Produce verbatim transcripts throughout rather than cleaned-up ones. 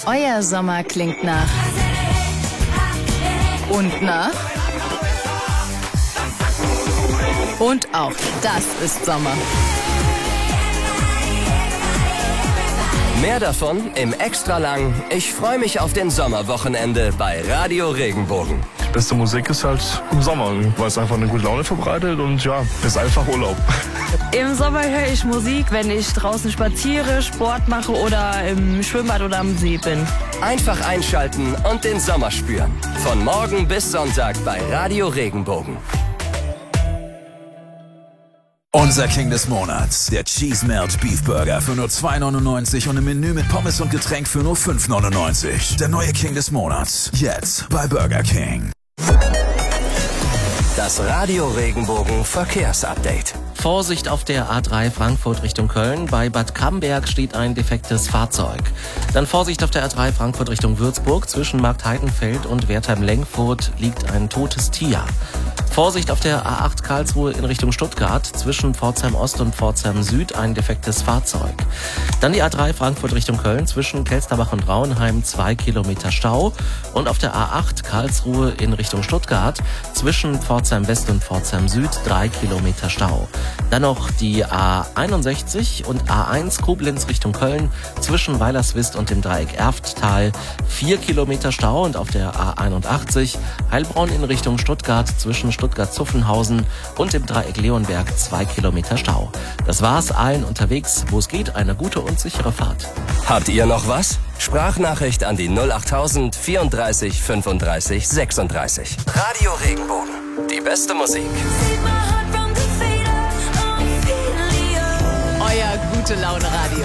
Euer Sommer klingt nach. Und nach. Und auch das ist Sommer. Mehr davon im Extralang. Ich freue mich auf den Sommerwochenende bei Radio Regenbogen. Die beste Musik ist halt im Sommer, weil es einfach eine gute Laune verbreitet und ja, ist einfach Urlaub. Im Sommer höre ich Musik, wenn ich draußen spaziere, Sport mache oder im Schwimmbad oder am See bin. Einfach einschalten und den Sommer spüren. Von morgen bis Sonntag bei Radio Regenbogen. Unser King des Monats, der Cheese Melt Beef Burger für nur zwei neunundneunzig und im Menü mit Pommes und Getränk für nur fünf neunundneunzig. Der neue King des Monats, jetzt bei Burger King. Das Radio Regenbogen Verkehrsupdate. Vorsicht auf der A drei Frankfurt Richtung Köln. Bei Bad Camberg steht ein defektes Fahrzeug. Dann Vorsicht auf der A drei Frankfurt Richtung Würzburg. Zwischen Marktheidenfeld und Wertheim-Lengfurt liegt ein totes Tier. Vorsicht auf der A acht Karlsruhe in Richtung Stuttgart. Zwischen Pforzheim Ost und Pforzheim Süd ein defektes Fahrzeug. Dann die A drei Frankfurt Richtung Köln. Zwischen Kelsterbach und Rauenheim zwei Kilometer Stau. Und auf der A acht Karlsruhe in Richtung Stuttgart. Zwischen Pforzheim West und Pforzheim Süd drei Kilometer Stau. Dann noch die A einundsechzig und A eins Koblenz Richtung Köln. Zwischen Weilerswist und dem Dreieck Erfttal vier Kilometer Stau. Und auf der A einundachtzig Heilbronn in Richtung Stuttgart. Zwischen Stuttgart-Zuffenhausen und dem Dreieck Leonberg zwei Kilometer Stau. Das war's, allen unterwegs, wo es geht, eine gute und sichere Fahrt. Habt ihr noch was? Sprachnachricht an die null achttausend vierunddreißig fünfunddreißig sechsunddreißig. Radio Regenbogen, die beste Musik. Euer gute Laune Radio.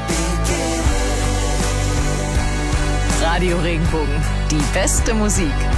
Radio Regenbogen, die beste Musik.